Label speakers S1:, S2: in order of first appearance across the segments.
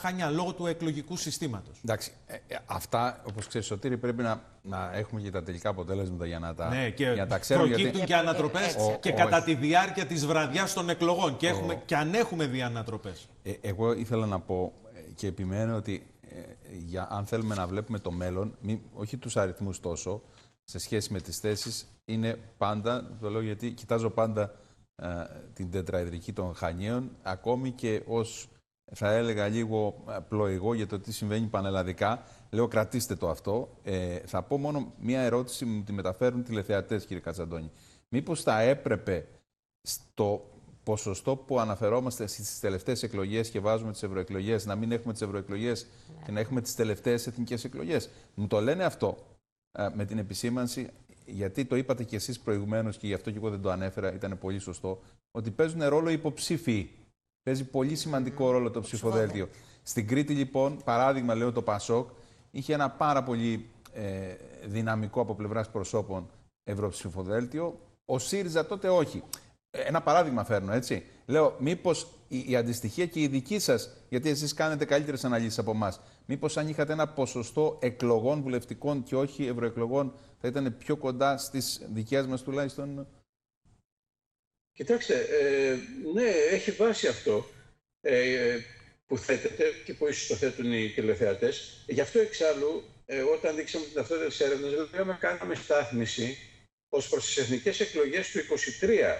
S1: Χανιά λόγω του εκλογικού συστήματος.
S2: Εντάξει, αυτά, όπως ξέρεις, Σωτήρη, πρέπει να έχουμε και τα τελικά αποτέλεσματα για να τα,
S1: ναι, και
S2: για να τα ξέρουμε.
S1: προκύπτουν και ανατροπές και κατά τη διάρκεια της βραδιάς των εκλογών. Και αν έχουμε δει ανατροπές.
S2: Εγώ ήθελα να πω και επιμένω ότι αν θέλουμε να βλέπουμε το μέλλον, όχι τους αριθμούς τόσο, σε σχέση με τις θέσεις, είναι πάντα, το λέω γιατί κοιτάζω πάντα την τετραεδρική των Χανίων, ακόμη και ως, θα έλεγα, λίγο πλοηγό για το τι συμβαίνει πανελλαδικά. Λέω, κρατήστε το αυτό. Θα πω μόνο μία ερώτηση, μου τη μεταφέρουν τηλεθεατές, κύριε Κατσαντώνη. Μήπως θα έπρεπε στο ποσοστό που αναφερόμαστε στις τελευταίες εκλογές και βάζουμε τις ευρωεκλογές, να μην έχουμε τις ευρωεκλογές και να έχουμε τις τελευταίες εθνικές εκλογές? Μου το λένε αυτό με την επισήμανση, γιατί το είπατε κι εσείς προηγουμένως και γι' αυτό και εγώ δεν το ανέφερα, ήταν πολύ σωστό, ότι παίζουν ρόλο υποψήφοι. Παίζει πολύ σημαντικό ρόλο το ψηφοδέλτιο. Στην Κρήτη, λοιπόν, παράδειγμα, λέω, το ΠΑΣΟΚ είχε ένα πάρα πολύ δυναμικό από πλευράς προσώπων ευρωψηφοδέλτιο. Ο ΣΥΡΙΖΑ τότε όχι. Ένα παράδειγμα φέρνω, έτσι. Λέω, μήπως η αντιστοιχία και η δική σας, γιατί εσείς κάνετε καλύτερες αναλύσεις από εμάς, μήπως αν είχατε ένα ποσοστό εκλογών βουλευτικών και όχι ευρωεκλογών, θα ήταν πιο κοντά στις δικές μας τουλάχιστον?
S3: Κοιτάξτε, ναι, έχει βάση αυτό που θέτεται και που ίσως το θέτουν οι τηλεθεατές. Γι' αυτό εξάλλου, όταν δείξαμε την ταυτότητα της έρευνας, λέγαμε, κάναμε στάθμιση ως προς τις εθνικές εκλογές του 2023.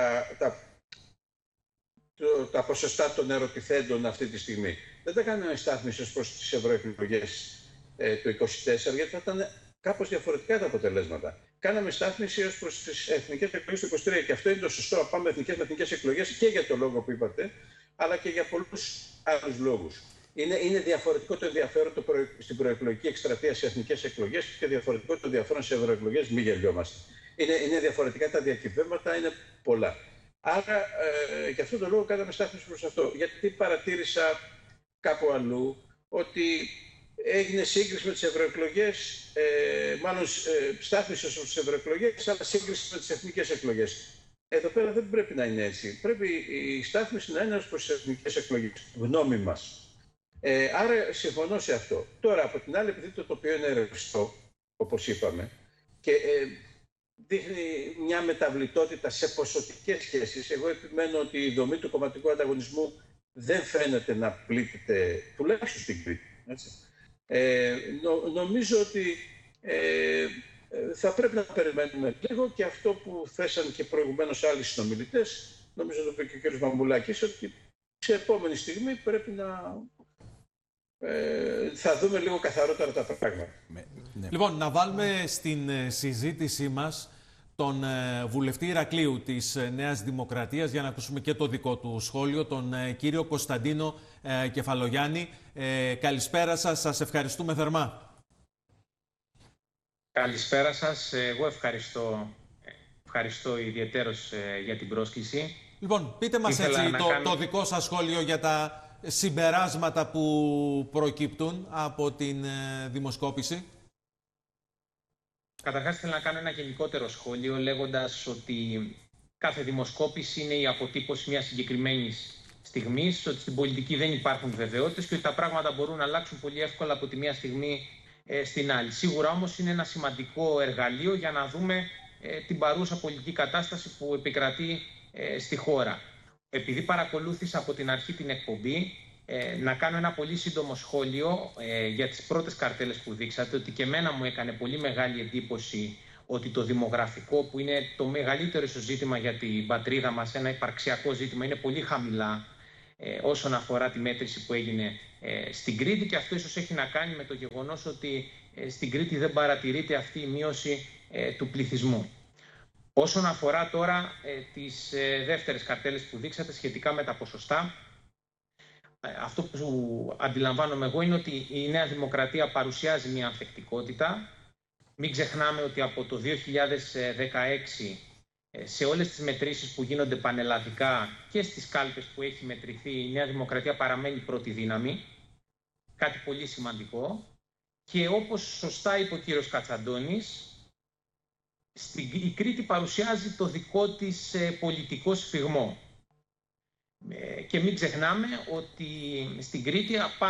S3: Τα ποσοστά των ερωτηθέντων αυτή τη στιγμή. Δεν τα κάναμε στάθμιση ως προς τις ευρωεκλογές του 2024, γιατί θα ήταν κάπως διαφορετικά τα αποτελέσματα. Κάναμε στάθμιση ως προς τις εθνικές εκλογές του 2023 και αυτό είναι το σωστό, να πάμε εθνικές με εθνικές εκλογές και για το λόγο που είπατε, αλλά και για πολλούς άλλους λόγους. Είναι διαφορετικό το ενδιαφέρον στην προεκλογική εκστρατεία σε εθνικές εκλογές και διαφορετικό το ενδιαφέρον σε ευρωεκλογές, μη γελιόμαστε. Είναι διαφορετικά τα διακυβέρματα, είναι πολλά. Άρα, γι' αυτό το λόγο κάναμε στάθμιση προς αυτό. Γιατί παρατήρησα κάπου αλλού ότι έγινε σύγκριση με τις ευρωεκλογές, μάλλον στάθμιση ως τις ευρωεκλογές, αλλά σύγκριση με τις εθνικές εκλογές. Εδώ πέρα δεν πρέπει να είναι έτσι. Πρέπει η στάθμιση να είναι ως προς τις εθνικές εκλογές, γνώμη μας. Άρα συμφωνώ σε αυτό. Τώρα, από την άλλη, επειδή το τοπίο είναι ρευστό, όπως είπαμε, και δείχνει μια μεταβλητότητα σε ποσοτικές σχέσεις. Εγώ επιμένω ότι η δομή του κομματικού ανταγωνισμού δεν φαίνεται να πλήττεται, τουλάχιστον στην Κρήτη. Νομίζω ότι θα πρέπει να περιμένουμε λίγο και αυτό που θέσαν και προηγουμένως άλλοι συνομιλητές, νομίζω το είπε και ο κ. Μαμουλάκης, ότι σε επόμενη στιγμή πρέπει να θα δούμε λίγο καθαρότερα τα πράγματα.
S1: Λοιπόν, να βάλουμε στην συζήτησή μας τον βουλευτή Ηρακλείου της Νέας Δημοκρατίας για να ακούσουμε και το δικό του σχόλιο, τον κύριο Κωνσταντίνο Κεφαλογιάννη. Καλησπέρα σας, σας ευχαριστούμε θερμά.
S4: Καλησπέρα σας, εγώ ευχαριστώ ιδιαιτέρως για την πρόσκληση.
S1: Λοιπόν, πείτε μας το δικό σας σχόλιο για τα συμπεράσματα που προκύπτουν από την δημοσκόπηση.
S4: Καταρχάς, θέλω να κάνω ένα γενικότερο σχόλιο λέγοντας ότι κάθε δημοσκόπηση είναι η αποτύπωση μιας συγκεκριμένης στιγμής, ότι στην πολιτική δεν υπάρχουν βεβαιότητες και ότι τα πράγματα μπορούν να αλλάξουν πολύ εύκολα από τη μία στιγμή στην άλλη. Σίγουρα όμως είναι ένα σημαντικό εργαλείο για να δούμε την παρούσα πολιτική κατάσταση που επικρατεί στη χώρα. Επειδή παρακολούθησα από την αρχή την εκπομπή, να κάνω ένα πολύ σύντομο σχόλιο για τις πρώτες καρτέλες που δείξατε, ότι και εμένα μου έκανε πολύ μεγάλη εντύπωση ότι το δημογραφικό, που είναι το μεγαλύτερο ζήτημα για την πατρίδα μας, ένα υπαρξιακό ζήτημα, είναι πολύ χαμηλά όσον αφορά τη μέτρηση που έγινε στην Κρήτη, και αυτό ίσως έχει να κάνει με το γεγονός ότι στην Κρήτη δεν παρατηρείται αυτή η μείωση του πληθυσμού. Όσον αφορά τώρα τις δεύτερες καρτέλες που δείξατε σχετικά με τα ποσοστά, αυτό που αντιλαμβάνομαι εγώ είναι ότι η Νέα Δημοκρατία παρουσιάζει μια ανθεκτικότητα. Μην ξεχνάμε ότι από το 2016 σε όλες τις μετρήσεις που γίνονται πανελλαδικά και στις κάλπες που έχει μετρηθεί, η Νέα Δημοκρατία παραμένει πρώτη δύναμη. Κάτι πολύ σημαντικό. Και όπως σωστά είπε ο κύριος Κατσαντώνης, η Κρήτη παρουσιάζει το δικό της πολιτικό σφιγμό. Και μην ξεχνάμε ότι στην Κρήτη